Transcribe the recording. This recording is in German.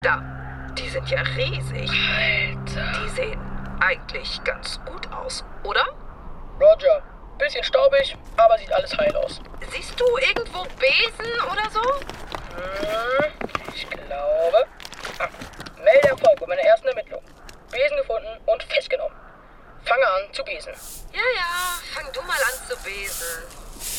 Da, die sind ja riesig. Alter. Die sehen eigentlich ganz gut aus, oder? Roger. Bisschen staubig, aber sieht alles heil aus. Siehst du irgendwo Besen oder so? Ich glaube... Meldeerfolg bei meiner ersten Ermittlung. Besen gefunden und festgenommen. Fange an zu besen. Ja, fang du mal an zu besen.